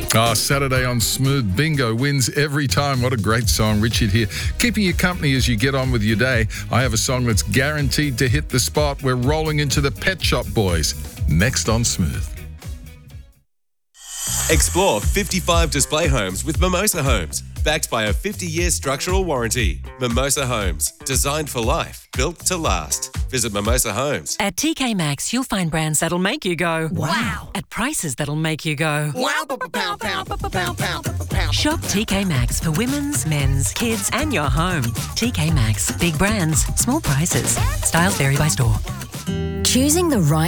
Oh, Saturday on Smooth Bingo wins every time. What a great song. Richard here, keeping you company as you get on with your day. I have a song that's guaranteed to hit the spot. We're rolling into the Pet Shop Boys. Next on Smooth. Explore 55 display homes with Mimosa Homes. Backed by a 50-year structural warranty. Mimosa Homes. Designed for life. Built to last. Visit Mimosa Homes. At TK Maxx, you'll find brands that'll make you go, wow. At prices that'll make you go, wow. Shop TK Maxx for women's, men's, kids, and your home. TK Maxx. Big brands, small prices. Styles vary by store. Choosing the right